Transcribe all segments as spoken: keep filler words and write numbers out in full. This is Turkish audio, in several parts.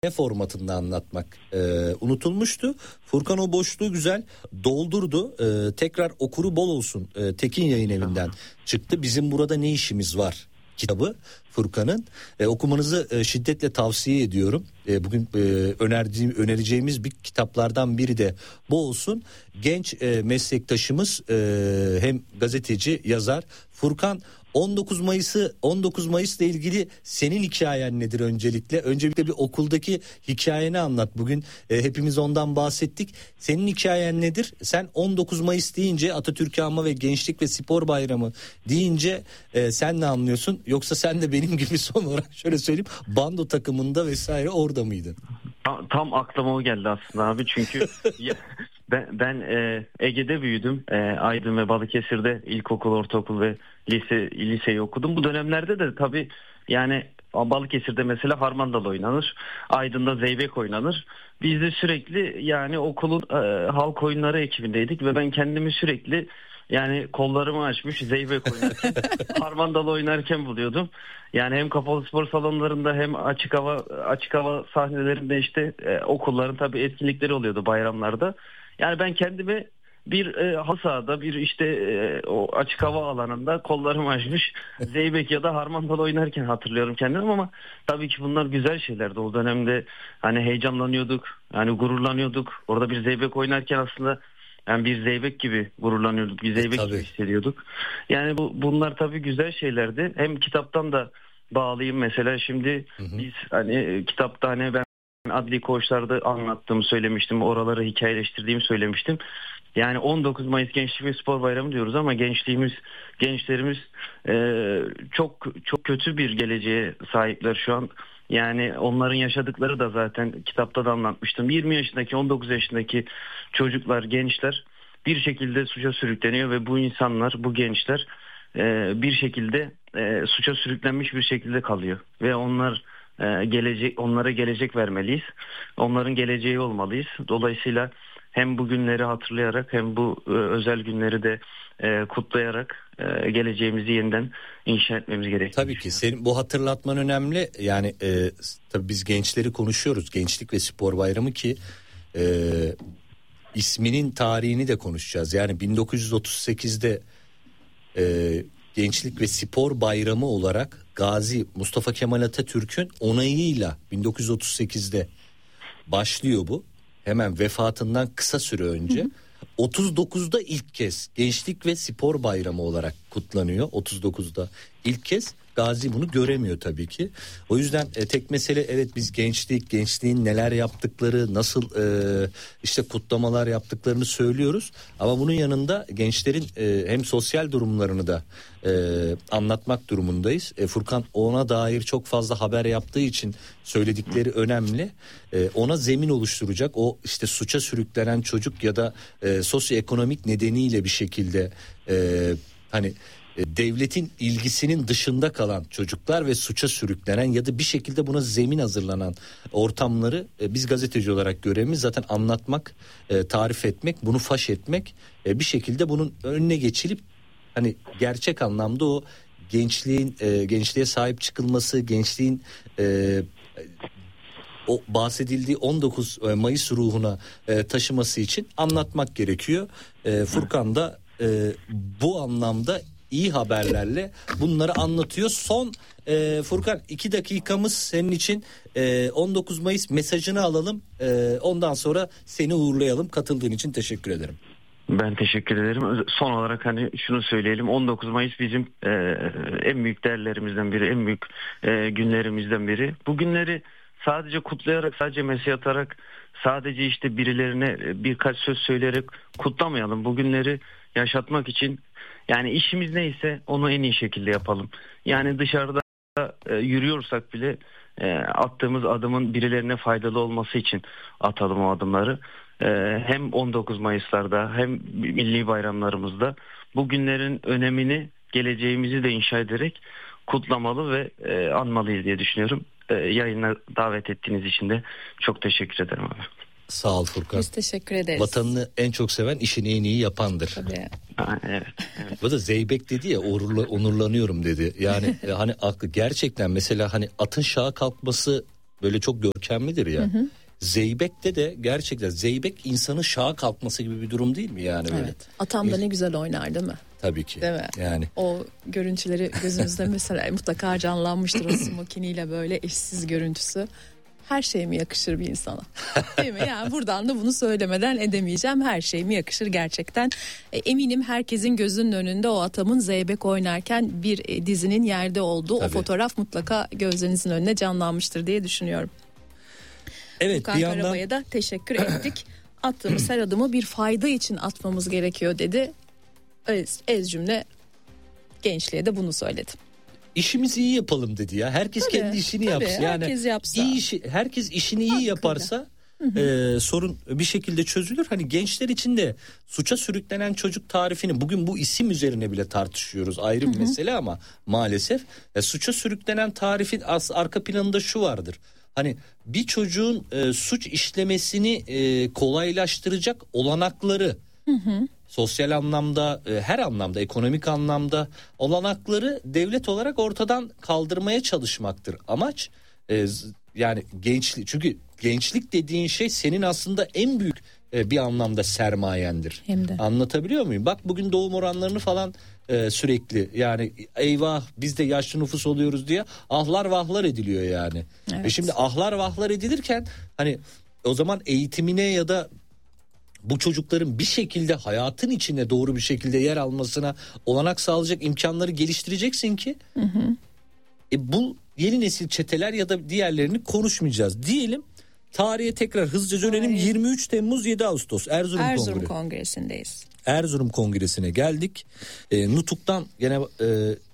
formatında anlatmak e, unutulmuştu. Furkan o boşluğu güzel doldurdu. E, tekrar okuru bol olsun. E, Tekin Yayın Evi'nden çıktı. Bizim burada ne işimiz var kitabı Furkan'ın. E, okumanızı e, şiddetle tavsiye ediyorum. E, bugün e, önerdiğim, önereceğimiz bir kitaplardan biri de bu olsun. Genç e, meslektaşımız e, hem gazeteci, yazar Furkan. on dokuz Mayıs'ı on dokuz Mayıs'la ilgili senin hikayen nedir öncelikle? Öncelikle bir okuldaki hikayeni anlat. Bugün e, hepimiz ondan bahsettik. Senin hikayen nedir? Sen on dokuz Mayıs deyince, Atatürk'ü anma ve Gençlik ve Spor Bayramı deyince e, sen ne anlıyorsun? Yoksa sen de benim gibi son olarak şöyle söyleyeyim, bando takımında vesaire orada mıydın? Tam, tam aklıma o geldi aslında abi, çünkü ya, ben, ben e, Ege'de büyüdüm. E, Aydın ve Balıkesir'de ilkokul, ortaokul ve lise liseyi okudum. Bu dönemlerde de tabii yani Balıkesir'de mesela harmandal oynanır, Aydın'da zeybek oynanır. Biz de sürekli yani okulun e, halk oyunları ekibindeydik ve ben kendimi sürekli yani kollarımı açmış zeybek oynarken, harmandal oynarken buluyordum. Yani hem kapalı spor salonlarında hem açık hava açık hava sahnelerinde işte e, okulların tabii etkinlikleri oluyordu bayramlarda. Yani ben kendimi bir e, halı sahada, bir işte e, o açık hava alanında kollarımı açmış zeybek ya da harmandal oynarken hatırlıyorum kendimi, ama tabii ki bunlar güzel şeylerdi. O dönemde hani heyecanlanıyorduk, yani gururlanıyorduk. Orada bir zeybek oynarken aslında yani bir zeybek gibi gururlanıyorduk, bir zeybek e, gibi hissediyorduk. Yani bu bunlar tabii güzel şeylerdi. Hem kitaptan da bağlayayım mesela, şimdi hı hı. biz hani kitapta hani ben adli koğuşlarda anlattığımı söylemiştim, oraları hikayeleştirdiğimi söylemiştim. Yani on dokuz Mayıs Gençlik ve Spor Bayramı diyoruz ama gençliğimiz, gençlerimiz e, çok çok kötü bir geleceğe sahipler şu an. Yani onların yaşadıkları da zaten kitapta da anlatmıştım. yirmi yaşındaki, on dokuz yaşındaki çocuklar, gençler bir şekilde suça sürükleniyor ve bu insanlar, bu gençler e, bir şekilde e, suça sürüklenmiş bir şekilde kalıyor ve onlar e, gelecek, onlara gelecek vermeliyiz. Onların geleceği olmalıyız. Dolayısıyla hem bu günleri hatırlayarak hem bu e, özel günleri de e, kutlayarak e, geleceğimizi yeniden inşa etmemiz gerekiyor. Tabii ki senin bu hatırlatman önemli. Yani e, tabii biz gençleri konuşuyoruz. Gençlik ve Spor Bayramı ki e, isminin tarihini de konuşacağız. Yani bin dokuz yüz otuz sekizde e, Gençlik ve Spor Bayramı olarak Gazi Mustafa Kemal Atatürk'ün onayıyla bin dokuz yüz otuz sekizde başlıyor bu. Hemen vefatından kısa süre önce. Hı hı. otuz dokuzda ilk kez Gençlik ve Spor Bayramı olarak kutlanıyor. otuz dokuzda ilk kez. Gazi bunu göremiyor tabii ki. O yüzden e, tek mesele, evet biz gençlik, gençliğin neler yaptıkları, nasıl e, işte kutlamalar yaptıklarını söylüyoruz. Ama bunun yanında gençlerin e, hem sosyal durumlarını da e, anlatmak durumundayız. E, Furkan ona dair çok fazla haber yaptığı için söyledikleri önemli. E, ona zemin oluşturacak, o işte suça sürüklenen çocuk ya da e, sosyoekonomik nedeniyle bir şekilde e, hani devletin ilgisinin dışında kalan çocuklar ve suça sürüklenen ya da bir şekilde buna zemin hazırlanan ortamları biz gazeteci olarak görevimiz zaten anlatmak, tarif etmek, bunu faş etmek, bir şekilde bunun önüne geçilip hani gerçek anlamda o gençliğin, gençliğe sahip çıkılması, gençliğin o bahsedildiği on dokuz Mayıs ruhuna taşıması için anlatmak gerekiyor. Furkan da bu anlamda iyi haberlerle bunları anlatıyor. Son e, Furkan iki dakikamız senin için, e, on dokuz Mayıs mesajını alalım. E, ondan sonra seni uğurlayalım. Katıldığın için teşekkür ederim. Ben teşekkür ederim. Son olarak hani şunu söyleyelim. on dokuz Mayıs bizim e, en büyük değerlerimizden biri, en büyük e, günlerimizden biri. Bu günleri sadece kutlayarak, sadece mesaj atarak, sadece işte birilerine birkaç söz söyleyerek kutlamayalım. Bu günleri yaşatmak için yani işimiz neyse onu en iyi şekilde yapalım. Yani dışarıda e, yürüyorsak bile e, attığımız adımın birilerine faydalı olması için atalım o adımları. E, hem on dokuz Mayıs'larda hem milli bayramlarımızda bu günlerin önemini, geleceğimizi de inşa ederek kutlamalı ve e, anmalıyız diye düşünüyorum. E, yayına davet ettiğiniz için de çok teşekkür ederim abi. Sağ ol Furkan. Biz teşekkür ederiz. Vatanını en çok seven işini en iyi yapandır. Tabii. Ha, evet, evet. Bu da zeybek dedi ya, onurlanıyorum dedi. Yani hani aklı gerçekten mesela hani atın şaha kalkması böyle çok görkemlidir ya. Hı hı. Zeybek'te de gerçekten Zeybek insanın şaha kalkması gibi bir durum değil mi yani böyle? Evet. Atam da ne güzel oynar değil mi? Tabii ki. Değil mi? Yani o görüntüleri gözümüzde mesela mutlaka canlanmıştır, o smokiniyle böyle eşsiz görüntüsü. Her şey mi yakışır bir insana? Değil mi? Yani buradan da bunu söylemeden edemeyeceğim. Her şey mi yakışır gerçekten? E, eminim herkesin gözünün önünde o Atam'ın Zeybek oynarken bir e, dizinin yerde olduğu Tabii. o fotoğraf mutlaka gözlerinizin önüne canlanmıştır diye düşünüyorum. Evet, Furkan bir yandan Karabağ'a da teşekkür ettik. Attığımız her adımı bir fayda için atmamız gerekiyor dedi. Ez, ez cümle gençliğe de bunu söyledi. İşimizi iyi yapalım dedi ya. Herkes tabii, kendi işini tabii, yapsın. Yani herkes yapsa. iyi işi, herkes işini iyi Hakkıyla. yaparsa e, sorun bir şekilde çözülür. Hani gençler için de suça sürüklenen çocuk tarifini bugün bu isim üzerine bile tartışıyoruz. Ayrı bir hı hı. mesele ama maalesef e, suça sürüklenen tarifin as, arka planında şu vardır. Hani bir çocuğun e, suç işlemesini e, kolaylaştıracak olanakları, hı hı. sosyal anlamda, e, her anlamda, ekonomik anlamda olanakları devlet olarak ortadan kaldırmaya çalışmaktır. Amaç e, yani gençlik, çünkü gençlik dediğin şey senin aslında en büyük e, bir anlamda sermayendir. Hem de. Anlatabiliyor muyum? Bak bugün doğum oranlarını falan e, sürekli yani eyvah biz de yaşlı nüfus oluyoruz diye ahlar vahlar ediliyor yani. Evet. Ve şimdi ahlar vahlar edilirken hani o zaman eğitimine ya da bu çocukların bir şekilde hayatın içinde doğru bir şekilde yer almasına olanak sağlayacak imkanları geliştireceksin ki hı hı. E bu yeni nesil çeteler ya da diğerlerini konuşmayacağız diyelim. Tarihe tekrar hızlıca dönelim. Hayır. yirmi üç Temmuz yedi Ağustos Erzurum, Erzurum Kongre. Kongresi'ndeyiz. Erzurum Kongresine geldik. E, Nutuk'tan gene e,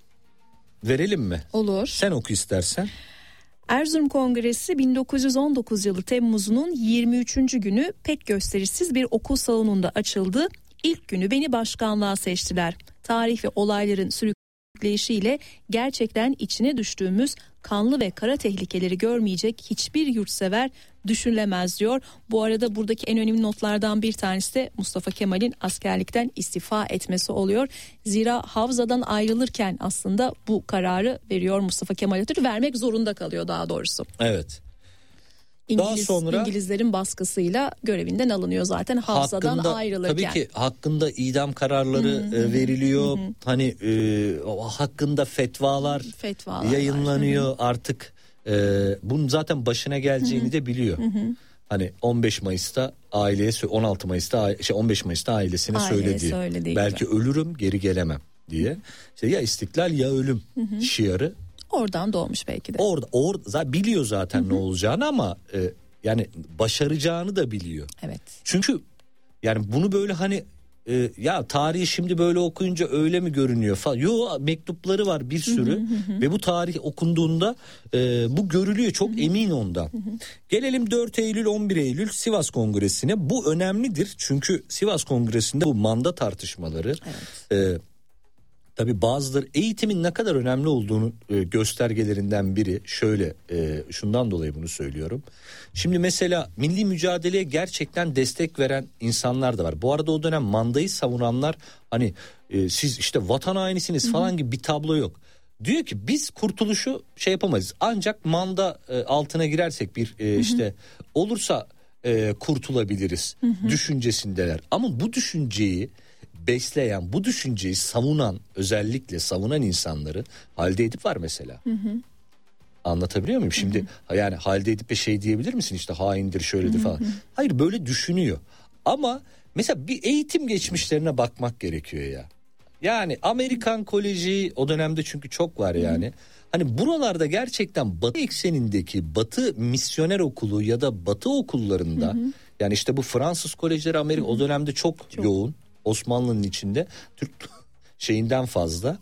verelim mi? Olur. Sen oku istersen. Erzurum Kongresi bin dokuz yüz on dokuz yılı Temmuz'unun yirmi üçüncü günü pek gösterişsiz bir okul salonunda açıldı. İlk günü beni başkanlığa seçtiler. Tarih ve olayların sürükleyişiyle gerçekten içine düştüğümüz kanlı ve kara tehlikeleri görmeyecek hiçbir yurtsever düşünülemez diyor. Bu arada buradaki en önemli notlardan bir tanesi de Mustafa Kemal'in askerlikten istifa etmesi oluyor. Zira Havza'dan ayrılırken aslında bu kararı veriyor Mustafa Kemal Atatürk, vermek zorunda kalıyor daha doğrusu. Evet. İngiliz, daha sonra İngilizlerin baskısıyla görevinden alınıyor zaten Havza'dan hakkında, ayrılırken. Tabii ki hakkında idam kararları hmm, veriliyor. Hmm. Hani e, hakkında fetvalar, fetvalar yayınlanıyor var. Artık e, bunun zaten başına geleceğini hmm. de biliyor. Hmm. Hani on beş Mayıs'ta aileye, on altı Mayıs'ta şey on beş Mayıs'ta ailesine aileye söyledi. Belki gibi. Ölürüm, geri gelemem diye. İşte ya istiklal ya ölüm hmm. şiarı. Oradan doğmuş belki de. Orada orada biliyor zaten hı hı. ne olacağını ama e, yani başaracağını da biliyor. Evet. Çünkü yani bunu böyle hani e, ya tarihi şimdi böyle okuyunca öyle mi görünüyor falan. Yo, mektupları var bir sürü hı hı hı. ve bu tarih okunduğunda e, bu görülüyor, çok hı hı. emin ondan. Hı hı. Gelelim dört Eylül on bir Eylül Sivas Kongresi'ne. Bu önemlidir çünkü Sivas Kongresi'nde bu manda tartışmaları evet. e, tabii bazıları eğitimin ne kadar önemli olduğunu e, göstergelerinden biri. Şöyle e, şundan dolayı bunu söylüyorum. Şimdi mesela milli mücadeleye gerçekten destek veren insanlar da var. Bu arada o dönem mandayı savunanlar hani e, siz işte vatan hainisiniz falan gibi bir tablo yok. Diyor ki biz kurtuluşu şey yapamayız. Ancak manda e, altına girersek bir e, işte olursa e, kurtulabiliriz hı hı. düşüncesindeler. Ama bu düşünceyi besleyen, bu düşünceyi savunan, özellikle savunan insanları Halide Edip var mesela. Hı hı. Anlatabiliyor muyum? Şimdi hı hı. yani Halide Edip'e şey diyebilir misin işte haindir şöyledir falan. Hı hı. Hayır, böyle düşünüyor. Ama mesela bir eğitim geçmişlerine bakmak gerekiyor ya. Yani Amerikan Koleji o dönemde çünkü çok var yani. Hı hı. Hani buralarda gerçekten Batı eksenindeki Batı misyoner okulu ya da Batı okullarında hı hı. yani işte bu Fransız kolejleri Amerika hı hı. o dönemde çok, çok yoğun. Osmanlı'nın içinde Türk şeyinden fazla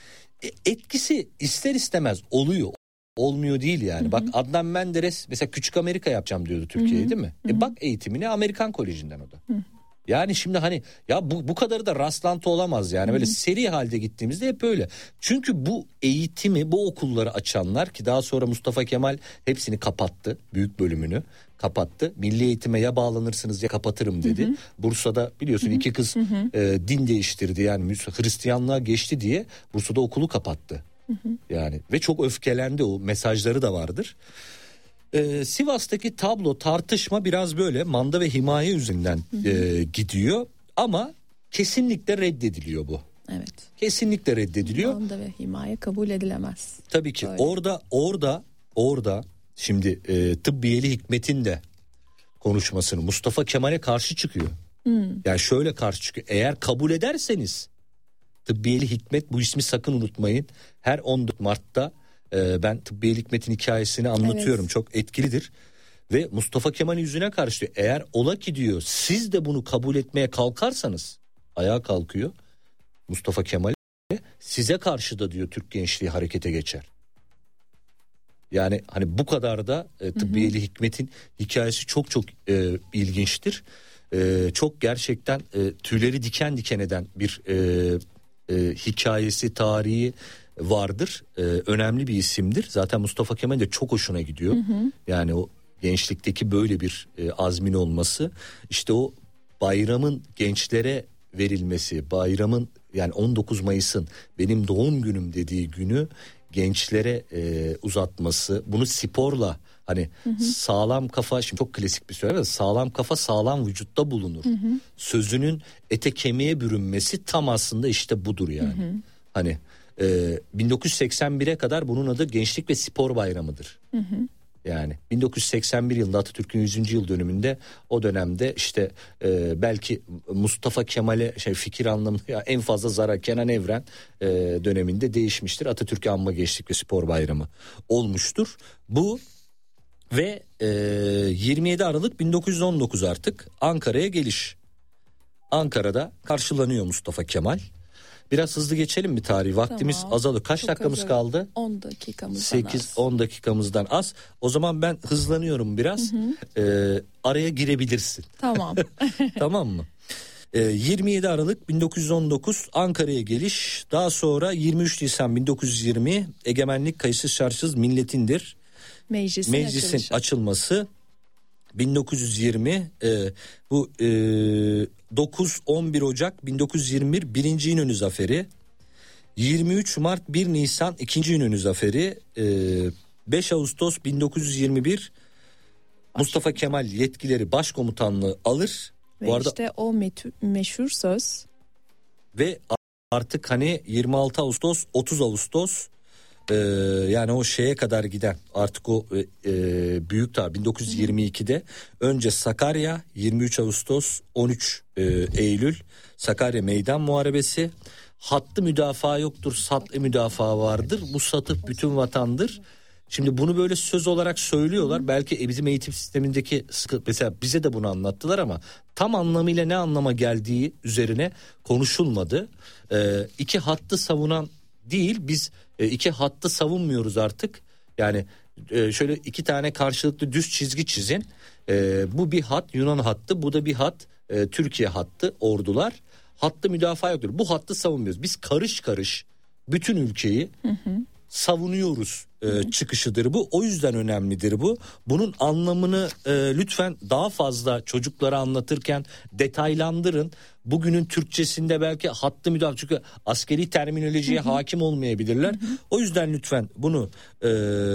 e, etkisi ister istemez oluyor. Olmuyor değil yani. Hı hı. Bak Adnan Menderes mesela Küçük Amerika yapacağım diyordu Türkiye'ye, değil mi? Hı hı. E bak eğitimini Amerikan Koleji'nden o da. Hı hı. Yani şimdi hani ya bu bu kadarı da rastlantı olamaz yani. Hı hı. Böyle seri halde gittiğimizde hep öyle. Çünkü bu eğitimi, bu okulları açanlar ki daha sonra Mustafa Kemal hepsini kapattı. Büyük bölümünü kapattı. Milli eğitime ya bağlanırsınız ya kapatırım dedi. Hı hı. Bursa'da biliyorsun hı hı. iki kız hı hı. E, din değiştirdi yani Hristiyanlığa geçti diye Bursa'da okulu kapattı. Hı hı. Yani ve çok öfkelendi, o mesajları da vardır. Ee, Sivas'taki tablo tartışma biraz böyle manda ve himaye üzerinden e, gidiyor ama kesinlikle reddediliyor bu. Evet. Kesinlikle reddediliyor. Manda ve himaye kabul edilemez. Tabii ki Öyle. orada orada orada şimdi e, Tıbbiyeli Hikmet'in de konuşmasını Mustafa Kemal'e karşı çıkıyor. Hmm. Yani şöyle karşı çıkıyor. Eğer kabul ederseniz Tıbbiyeli Hikmet, bu ismi sakın unutmayın. Her on dört Mart'ta e, ben Tıbbiyeli Hikmet'in hikayesini anlatıyorum. Evet. Çok etkilidir. Ve Mustafa Kemal'in yüzüne karşı diyor. Eğer ola ki diyor siz de bunu kabul etmeye kalkarsanız, ayağa kalkıyor Mustafa Kemal, size karşı da diyor Türk gençliği harekete geçer. Yani hani bu kadar da e, Tıbbiyeli Hikmet'in hikayesi çok çok e, ilginçtir. E, çok gerçekten e, tüyleri diken diken eden bir e, e, hikayesi, tarihi vardır. E, önemli bir isimdir. Zaten Mustafa Kemal de çok hoşuna gidiyor. Hı hı. Yani o gençlikteki böyle bir e, azmin olması, işte o bayramın gençlere verilmesi, bayramın yani on dokuz Mayıs'ın benim doğum günüm dediği günü gençlere e, uzatması, bunu sporla hani hı hı. sağlam kafa, şimdi çok klasik bir söylem, sağlam kafa sağlam vücutta bulunur. Hı hı. Sözünün ete kemiğe bürünmesi tam aslında işte budur yani. Hı hı. Hani e, bin dokuz yüz seksen bire kadar bunun adı Gençlik ve Spor Bayramı'dır. Hı hı. Yani bin dokuz yüz seksen bir yılında Atatürk'ün yüzüncü yıl dönümünde, o dönemde işte e, belki Mustafa Kemal'e şey fikir anlamında en fazla zarar Kenan Evren e, döneminde değişmiştir. Atatürk'e anma Gençlik ve Spor Bayramı olmuştur. Bu ve e, yirmi yedi Aralık bin dokuz yüz on dokuz artık Ankara'ya geliş. Ankara'da karşılanıyor Mustafa Kemal. Biraz hızlı geçelim mi tarihi? Vaktimiz tamam. azalıyor. Kaç Çok dakikamız azalıyor. kaldı? on dakikamızdan sekiz on dakikamızdan az. O zaman ben hızlanıyorum biraz. Hı hı. Ee, araya girebilirsin. Tamam. Tamam mı? Ee, yirmi yedi Aralık bin dokuz yüz on dokuz Ankara'ya geliş. Daha sonra yirmi üç Nisan bin dokuz yüz yirmi egemenlik kayıtsız şartsız milletindir. Meclisin, Meclisin açılışı. açılması. bin dokuz yüz yirmi e, bu e, dokuz on bir Ocak bin dokuz yüz yirmi bir birinci İnönü Zaferi, yirmi üç Mart bir Nisan ikinci İnönü Zaferi, e, beş Ağustos bin dokuz yüz yirmi bir Mustafa Kemal yetkileri başkomutanlığı alır. Ve bu arada, işte o metü, meşhur söz. Ve artık hani yirmi altı Ağustos otuz Ağustos Ee, yani o şeye kadar giden artık o e, e, büyük tarih bin dokuz yüz yirmi ikide önce Sakarya, yirmi üç Ağustos on üç e, Eylül Sakarya Meydan Muharebesi. Hattı müdafaa yoktur, satlı müdafaa vardır. Bu satıp bütün vatandır. Şimdi bunu böyle söz olarak söylüyorlar. Belki bizim eğitim sistemindeki sıkıntı, mesela bize de bunu anlattılar ama tam anlamıyla ne anlama geldiği üzerine konuşulmadı. Ee, iki hattı savunan değil, biz e, iki hattı savunmuyoruz artık. Yani e, şöyle iki tane karşılıklı düz çizgi çizin. E, bu bir hat, Yunan hattı, bu da bir hat, e, Türkiye hattı, ordular. Hattı müdafaa yoktur. Bu hattı savunmuyoruz. Biz karış karış bütün ülkeyi hı hı. savunuyoruz e, çıkışıdır bu. O yüzden önemlidir bu. Bunun anlamını e, lütfen daha fazla çocuklara anlatırken detaylandırın. Bugünün Türkçesinde belki hattı müdafaa, çünkü askeri terminolojiye hı hı. hakim olmayabilirler. Hı hı. O yüzden lütfen bunu e,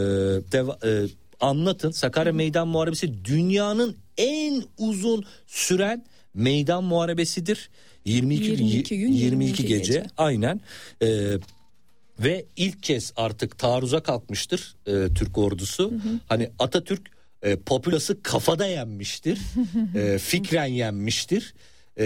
deva, e, anlatın. Sakarya Meydan Muharebesi dünyanın en uzun süren meydan muharebesidir. yirmi iki, yirmi iki gün, yirmi iki gece. gece. Aynen. Ee, ve ilk kez artık taarruza kalkmıştır e, Türk ordusu. Hı hı. Hani Atatürk e, popülası kafada yenmiştir. e, fikren yenmiştir. E,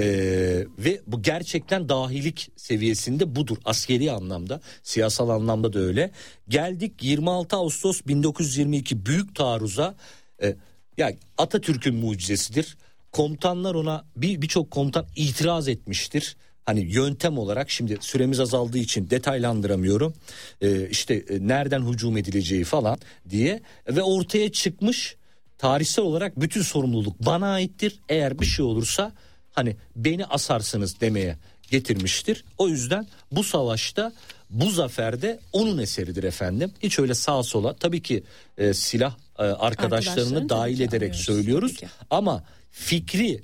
ve bu gerçekten dahilik seviyesinde budur. Askeri anlamda, siyasal anlamda da öyle. Geldik yirmi altı Ağustos bin dokuz yüz yirmi iki büyük taarruza. E, yani Atatürk'ün mucizesidir. Komutanlar ona bir birçok komutan itiraz etmiştir. Hani yöntem olarak, şimdi süremiz azaldığı için detaylandıramıyorum. Ee, işte e, nereden hücum edileceği falan diye ve ortaya çıkmış, tarihsel olarak bütün sorumluluk bana aittir. Eğer bir şey olursa hani beni asarsınız demeye getirmiştir. O yüzden bu savaşta, bu zaferde onun eseridir efendim. Hiç öyle sağa sola tabii ki e, silah e, arkadaşlarını dahil ederek anlıyoruz. Söylüyoruz. Peki. Ama fikri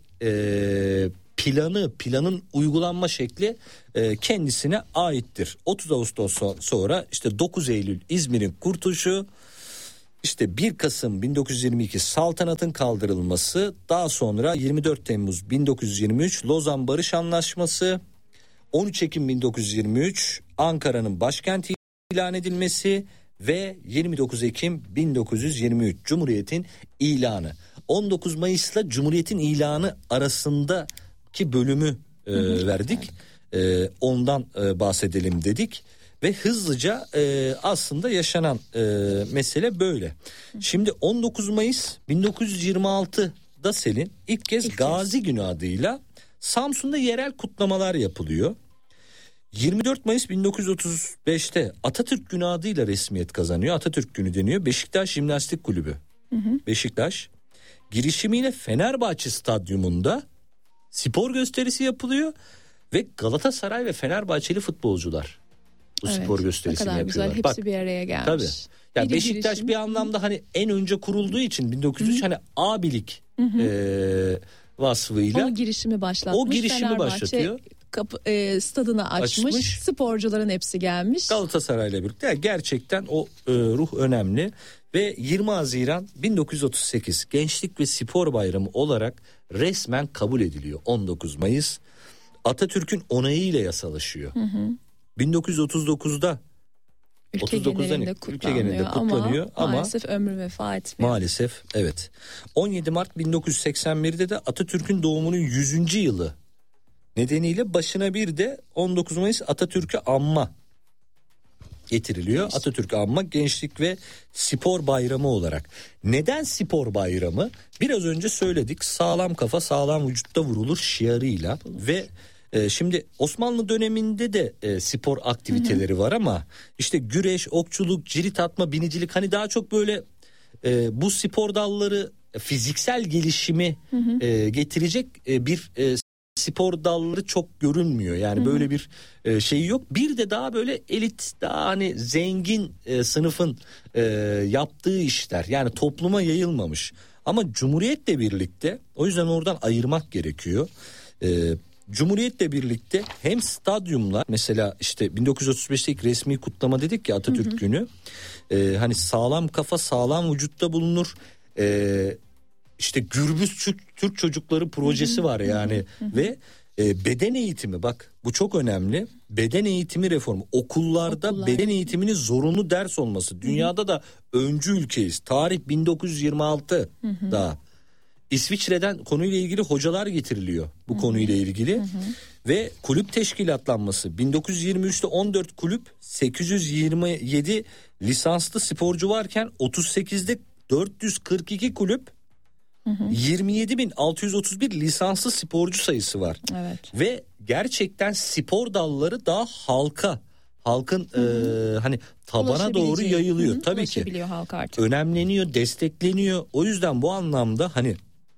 e, planı, planın uygulanma şekli e, kendisine aittir. otuz Ağustos sonra işte dokuz Eylül İzmir'in kurtuluşu, İşte bir Kasım bin dokuz yüz yirmi iki saltanatın kaldırılması, daha sonra yirmi dört Temmuz bin dokuz yüz yirmi üç Lozan Barış Anlaşması, on üç Ekim bin dokuz yüz yirmi üç Ankara'nın başkenti ilan edilmesi ve yirmi dokuz Ekim bin dokuz yüz yirmi üç Cumhuriyet'in ilanı. on dokuz Mayıs'la Cumhuriyet'in ilanı arasındaki bölümü e, verdik. E, ondan e, bahsedelim dedik. Ve hızlıca e, aslında yaşanan e, mesele böyle. Şimdi on dokuz Mayıs bin dokuz yüz yirmi altıda Selin ilk kez ilk Gazi kez. Günü adıyla Samsun'da yerel kutlamalar yapılıyor. yirmi dört Mayıs bin dokuz yüz otuz beşte Atatürk Günü adıyla resmiyet kazanıyor. Atatürk Günü deniyor. Beşiktaş Jimnastik Kulübü. Hı hı. Beşiktaş girişimiyle Fenerbahçe Stadyumunda spor gösterisi yapılıyor ve Galatasaray ve Fenerbahçeli futbolcular bu evet, spor gösterisini yapıyorlar. Ne kadar güzel, hepsi Bak, bir araya gelmiş. Tabii. Yani Biri Beşiktaş girişim. bir anlamda hani en önce kurulduğu için bin dokuz yüz üç hani abilik e, vasfıyla o girişimi başlatmış. O girişimi Fenerbahçe başlatıyor. Kapı, e, stadını açmış. açmış. Sporcuların hepsi gelmiş. Galatasaray'la birlikte. Yani gerçekten o e, ruh önemli ve yirmi Haziran bin dokuz yüz otuz sekiz Gençlik ve Spor Bayramı olarak resmen kabul ediliyor. on dokuz Mayıs Atatürk'ün onayıyla yasalaşıyor. Hı hı. bin dokuz yüz otuz dokuzda ülke otuz dokuzda genelinde kutlanıyor, ülke genelinde kutlanıyor ama, ama maalesef ömrü vefa etmiyor. Maalesef evet. on yedi Mart bin dokuz yüz seksen birde de Atatürk'ün doğumunun yüzüncü yılı nedeniyle başına bir de on dokuz Mayıs Atatürk'ü anma getiriliyor. Evet. Atatürk'ü anma Gençlik ve Spor Bayramı olarak. Neden spor bayramı? Biraz önce söyledik. Sağlam kafa sağlam vücutta vurulur şiarıyla Bulur. ve Ee, şimdi Osmanlı döneminde de e, spor aktiviteleri hı hı. var ama işte güreş, okçuluk, cirit atma, binicilik hani daha çok böyle e, bu spor dalları fiziksel gelişimi hı hı. E, getirecek e, bir e, spor dalları çok görünmüyor. Yani hı hı. böyle bir e, şey yok. Bir de daha böyle elit, daha hani zengin e, sınıfın e, yaptığı işler, yani topluma yayılmamış. Ama Cumhuriyet'le birlikte, o yüzden oradan ayırmak gerekiyor. E, Cumhuriyet'le birlikte hem stadyumlar, mesela işte bin dokuz yüz otuz beşte ilk resmi kutlama dedik ya Atatürk hı hı. Günü. Ee, hani sağlam kafa sağlam vücutta bulunur. Ee, işte Gürbüz Türk, Türk Çocukları projesi hı hı. var yani hı hı. ve e, beden eğitimi, bak bu çok önemli. Beden eğitimi reformu. Okullarda Okullar. beden eğitiminin zorunlu ders olması. Dünyada hı hı. da öncü ülkeyiz. Tarih bin dokuz yüz yirmi altıda. Hı hı. İsviçre'den konuyla ilgili hocalar getiriliyor bu Hı-hı. konuyla ilgili Hı-hı. ve kulüp teşkilatlanması bin dokuz yüz yirmi üçte on dört kulüp, sekiz yüz yirmi yedi lisanslı sporcu varken otuz sekizde dört yüz kırk iki kulüp, Hı-hı. yirmi yedi bin altı yüz otuz bir lisanslı sporcu sayısı var. Evet. Ve gerçekten spor dalları daha halka, halkın e, hani tabana doğru yayılıyor. Hı-hı. Tabii ki önemleniyor, destekleniyor. O yüzden bu anlamda hani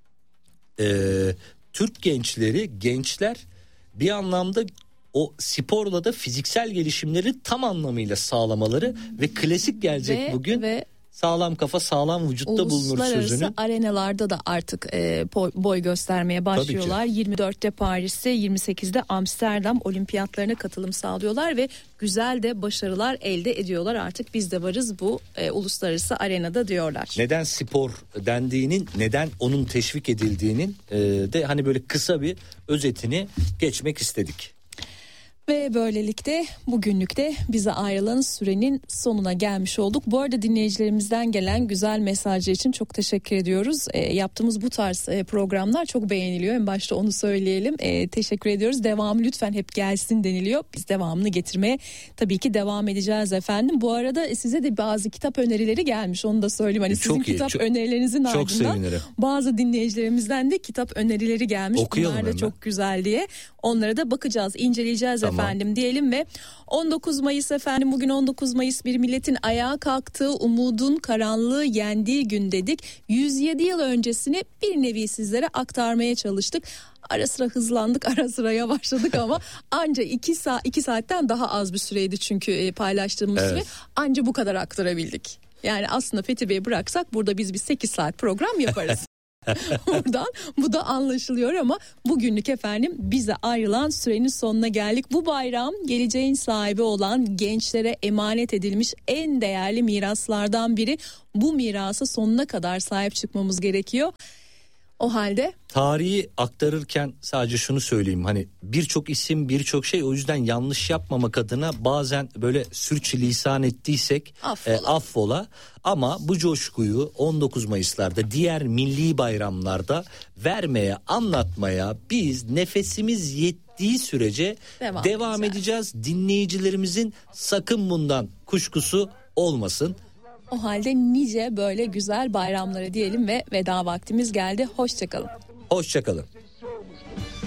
Ee, Türk gençleri, gençler bir anlamda o sporla da fiziksel gelişimleri tam anlamıyla sağlamaları ve klasik gelecek ve, bugün ve sağlam kafa sağlam vücutta bulunur sözünü. Uluslararası arenalarda da artık e, boy göstermeye başlıyorlar. yirmi dörtte Paris'te, yirmi sekizde Amsterdam olimpiyatlarına katılım sağlıyorlar ve güzel de başarılar elde ediyorlar. Artık biz de varız bu e, uluslararası arenada diyorlar. Neden spor dendiğinin, neden onun teşvik edildiğinin e, de hani böyle kısa bir özetini geçmek istedik. Ve böylelikle bugünlük de bize ayrılan sürenin sonuna gelmiş olduk. Bu arada dinleyicilerimizden gelen güzel mesajlar için çok teşekkür ediyoruz. E, yaptığımız bu tarz e, programlar çok beğeniliyor. En başta onu söyleyelim. E, teşekkür ediyoruz. Devamı lütfen hep gelsin deniliyor. Biz devamını getirmeye tabii ki devam edeceğiz efendim. Bu arada size de bazı kitap önerileri gelmiş. Onu da söyleyeyim. Hani sizin iyi, kitap çok, önerilerinizin çok ardından sevinirim. Bazı dinleyicilerimizden de kitap önerileri gelmiş. Okuyalım Bunlar da hemen. Çok güzel diye. Onlara da bakacağız, inceleyeceğiz tamam. efendim diyelim ve on dokuz Mayıs efendim, bugün on dokuz Mayıs bir milletin ayağa kalktığı, umudun karanlığı yendiği gün dedik. yüz yedi yıl öncesini bir nevi sizlere aktarmaya çalıştık. Ara sıra hızlandık, ara sıra yavaşladık ama anca iki saat iki saatten daha az bir süreydi çünkü paylaştığımız evet. süre, anca bu kadar aktarabildik. Yani aslında Fethi Bey'i bıraksak burada biz bir sekiz saat program yaparız. Buradan bu da anlaşılıyor ama bugünlük efendim bize ayrılan sürenin sonuna geldik. Bu bayram geleceğin sahibi olan gençlere emanet edilmiş en değerli miraslardan biri. Bu mirasa sonuna kadar sahip çıkmamız gerekiyor. O halde tarihi aktarırken sadece şunu söyleyeyim, hani birçok isim, birçok şey, o yüzden yanlış yapmamak adına bazen böyle sürçülisan ettiysek affola. E, affola ama bu coşkuyu on dokuz Mayıs'larda, diğer milli bayramlarda vermeye, anlatmaya biz nefesimiz yettiği sürece devam, devam edeceğiz. Dinleyicilerimizin sakın bundan kuşkusu olmasın. O halde nice böyle güzel bayramlara diyelim ve veda vaktimiz geldi. Hoşçakalın. Hoşçakalın.